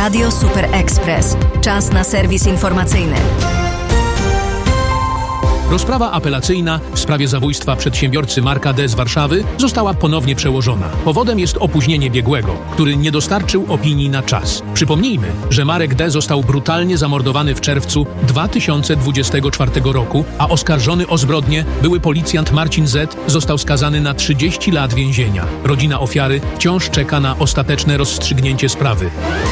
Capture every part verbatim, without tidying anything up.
Radio Super Express. Czas na serwis informacyjny. Rozprawa apelacyjna w sprawie zabójstwa przedsiębiorcy Marka D. z Warszawy została ponownie przełożona. Powodem jest opóźnienie biegłego, który nie dostarczył opinii na czas. Przypomnijmy, że Marek D. został brutalnie zamordowany w czerwcu dwa tysiące dwudziestego czwartego roku, a oskarżony o zbrodnię były policjant Marcin Z. został skazany na trzydzieści lat więzienia. Rodzina ofiary wciąż czeka na ostateczne rozstrzygnięcie sprawy.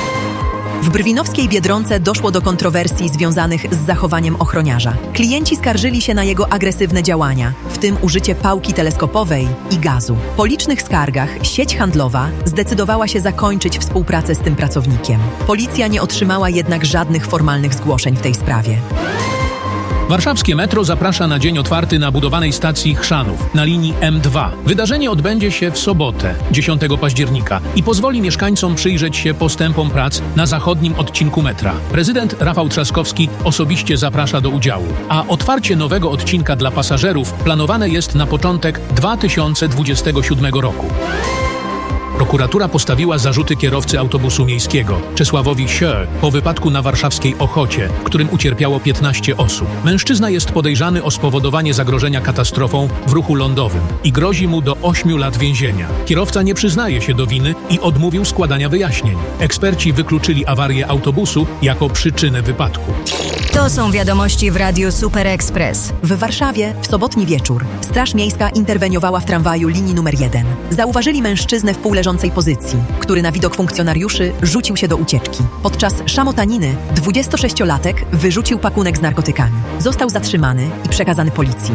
W brwinowskiej Biedronce doszło do kontrowersji związanych z zachowaniem ochroniarza. Klienci skarżyli się na jego agresywne działania, w tym użycie pałki teleskopowej i gazu. Po licznych skargach sieć handlowa zdecydowała się zakończyć współpracę z tym pracownikiem. Policja nie otrzymała jednak żadnych formalnych zgłoszeń w tej sprawie. Warszawskie metro zaprasza na dzień otwarty na budowanej stacji Chrzanów na linii M dwa. Wydarzenie odbędzie się w sobotę, dziesiątego października i pozwoli mieszkańcom przyjrzeć się postępom prac na zachodnim odcinku metra. Prezydent Rafał Trzaskowski osobiście zaprasza do udziału, a otwarcie nowego odcinka dla pasażerów planowane jest na początek dwa tysiące dwudziestego siódmego roku. Prokuratura postawiła zarzuty kierowcy autobusu miejskiego, Czesławowi Scher, po wypadku na warszawskiej Ochocie, w którym ucierpiało piętnaście osób. Mężczyzna jest podejrzany o spowodowanie zagrożenia katastrofą w ruchu lądowym i grozi mu do ośmiu lat więzienia. Kierowca nie przyznaje się do winy i odmówił składania wyjaśnień. Eksperci wykluczyli awarię autobusu jako przyczynę wypadku. To są wiadomości w Radiu Super Express. W Warszawie w sobotni wieczór Straż Miejska interweniowała w tramwaju linii numer jeden. Zauważyli mężczyznę w półleżącej pozycji, który na widok funkcjonariuszy rzucił się do ucieczki. Podczas szamotaniny dwudziestosześciolatek wyrzucił pakunek z narkotykami. Został zatrzymany i przekazany policji.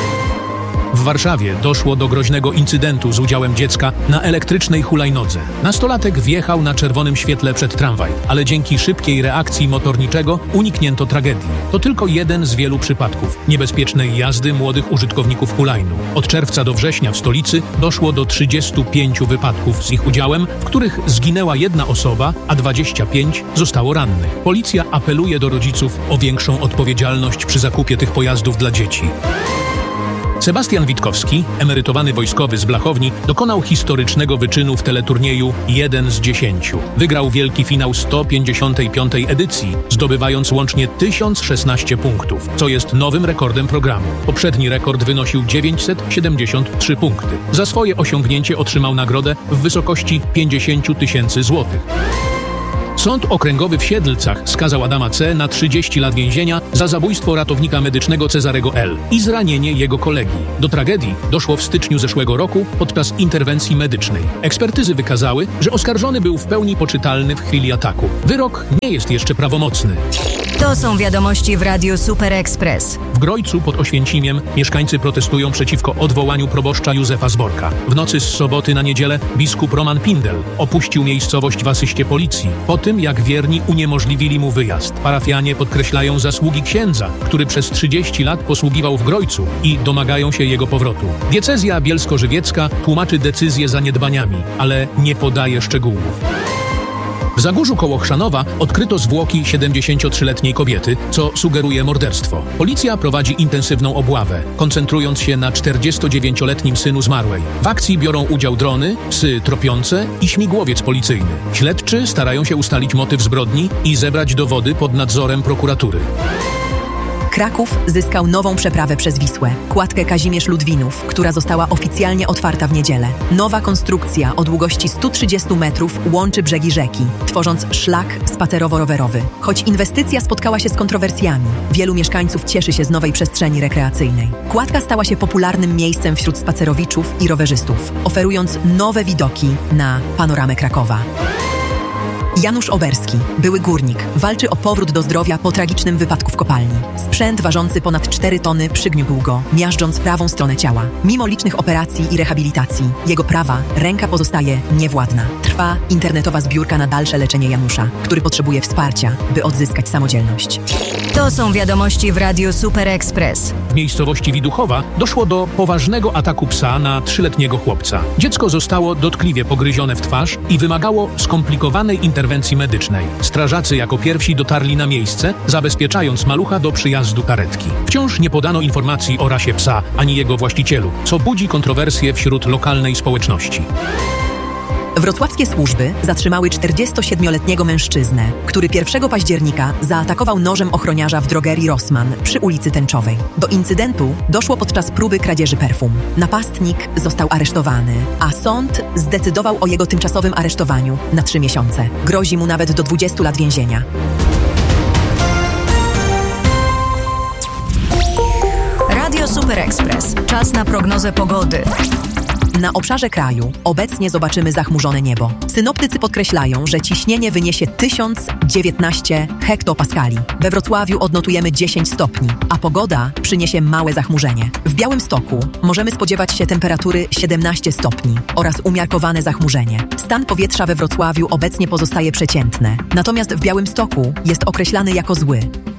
W Warszawie doszło do groźnego incydentu z udziałem dziecka na elektrycznej hulajnodze. Nastolatek wjechał na czerwonym świetle przed tramwaj, ale dzięki szybkiej reakcji motorniczego uniknięto tragedii. To tylko jeden z wielu przypadków niebezpiecznej jazdy młodych użytkowników hulajnóg. Od czerwca do września w stolicy doszło do trzydziestu pięciu wypadków z ich udziałem, w których zginęła jedna osoba, a dwadzieścia pięć zostało rannych. Policja apeluje do rodziców o większą odpowiedzialność przy zakupie tych pojazdów dla dzieci. Sebastian Witkowski, emerytowany wojskowy z Blachowni, dokonał historycznego wyczynu w teleturnieju jeden z dziesięciu. Wygrał wielki finał sto pięćdziesiątej piątej edycji, zdobywając łącznie tysiąc szesnaście punktów, co jest nowym rekordem programu. Poprzedni rekord wynosił dziewięćset siedemdziesiąt trzy punkty. Za swoje osiągnięcie otrzymał nagrodę w wysokości pięćdziesiąt tysięcy złotych. Sąd Okręgowy w Siedlcach skazał Adama C. na trzydzieści lat więzienia za zabójstwo ratownika medycznego Cezarego L. i zranienie jego kolegi. Do tragedii doszło w styczniu zeszłego roku podczas interwencji medycznej. Ekspertyzy wykazały, że oskarżony był w pełni poczytalny w chwili ataku. Wyrok nie jest jeszcze prawomocny. To są wiadomości w Radiu Super Express. W Grojcu pod Oświęcimiem mieszkańcy protestują przeciwko odwołaniu proboszcza Józefa Zborka. W nocy z soboty na niedzielę biskup Roman Pindel opuścił miejscowość w asyście policji po tym, jak wierni uniemożliwili mu wyjazd. Parafianie podkreślają zasługi księdza, który przez trzydzieści lat posługiwał w Grojcu i domagają się jego powrotu. Diecezja bielsko-żywiecka tłumaczy decyzję zaniedbaniami, ale nie podaje szczegółów. W Zagórzu koło Chrzanowa odkryto zwłoki siedemdziesięciotrzyletniej kobiety, co sugeruje morderstwo. Policja prowadzi intensywną obławę, koncentrując się na czterdziestodziewięcioletnim synu zmarłej. W akcji biorą udział drony, psy tropiące i śmigłowiec policyjny. Śledczy starają się ustalić motyw zbrodni i zebrać dowody pod nadzorem prokuratury. Kraków zyskał nową przeprawę przez Wisłę, kładkę Kazimierz-Ludwinów, która została oficjalnie otwarta w niedzielę. Nowa konstrukcja o długości stu trzydziestu metrów łączy brzegi rzeki, tworząc szlak spacerowo-rowerowy. Choć inwestycja spotkała się z kontrowersjami, wielu mieszkańców cieszy się z nowej przestrzeni rekreacyjnej. Kładka stała się popularnym miejscem wśród spacerowiczów i rowerzystów, oferując nowe widoki na panoramę Krakowa. Janusz Oberski, były górnik, walczy o powrót do zdrowia po tragicznym wypadku w kopalni. Sprzęt ważący ponad cztery tony przygniótł go, miażdżąc prawą stronę ciała. Mimo licznych operacji i rehabilitacji, jego prawa ręka pozostaje niewładna. Trwa internetowa zbiórka na dalsze leczenie Janusza, który potrzebuje wsparcia, by odzyskać samodzielność. To są wiadomości w Radiu Super Express. W miejscowości Widuchowa doszło do poważnego ataku psa na trzyletniego chłopca. Dziecko zostało dotkliwie pogryzione w twarz i wymagało skomplikowanej interwencji medycznej. Strażacy jako pierwsi dotarli na miejsce, zabezpieczając malucha do przyjazdu karetki. Wciąż nie podano informacji o rasie psa ani jego właścicielu, co budzi kontrowersje wśród lokalnej społeczności. Wrocławskie służby zatrzymały czterdziestosiedmioletniego mężczyznę, który pierwszego października zaatakował nożem ochroniarza w drogerii Rossmann przy ulicy Tęczowej. Do incydentu doszło podczas próby kradzieży perfum. Napastnik został aresztowany, a sąd zdecydował o jego tymczasowym aresztowaniu na trzy miesiące. Grozi mu nawet do dwudziestu lat więzienia. Radio Super Express. Czas na prognozę pogody. Na obszarze kraju obecnie zobaczymy zachmurzone niebo. Synoptycy podkreślają, że ciśnienie wyniesie tysiąc dziewiętnaście hektopaskali. We Wrocławiu odnotujemy dziesięć stopni, a pogoda przyniesie małe zachmurzenie. W Białymstoku możemy spodziewać się temperatury siedemnaście stopni oraz umiarkowane zachmurzenie. Stan powietrza we Wrocławiu obecnie pozostaje przeciętny, natomiast w Białymstoku jest określany jako zły.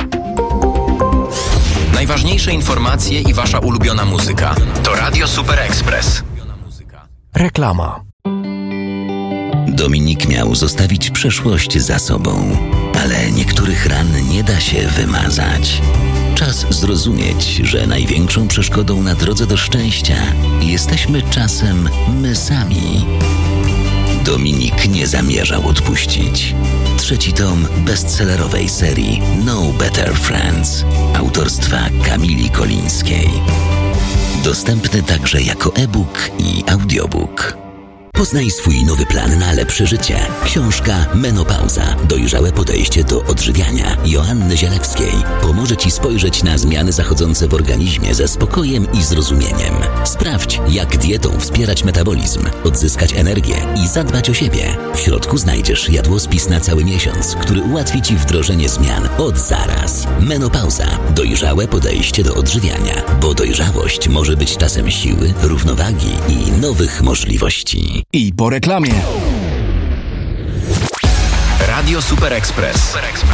Najważniejsze informacje i wasza ulubiona muzyka to Radio Super Express. Reklama. Dominik miał zostawić przeszłość za sobą, ale niektórych ran nie da się wymazać. Czas zrozumieć, że największą przeszkodą na drodze do szczęścia jesteśmy czasem my sami. Dominik nie zamierzał odpuścić. Trzeci tom bestsellerowej serii No Better Friends autorstwa Kamili Kolińskiej. Dostępny także jako e-book i audiobook. Poznaj swój nowy plan na lepsze życie. Książka Menopauza. Dojrzałe podejście do odżywiania Joanny Zielewskiej pomoże Ci spojrzeć na zmiany zachodzące w organizmie ze spokojem i zrozumieniem. Sprawdź, jak dietą wspierać metabolizm, odzyskać energię i zadbać o siebie. W środku znajdziesz jadłospis na cały miesiąc, który ułatwi Ci wdrożenie zmian od zaraz. Menopauza. Dojrzałe podejście do odżywiania, bo dojrzałość może być czasem siły, równowagi i nowych możliwości. I po reklamie. Radio Super Express.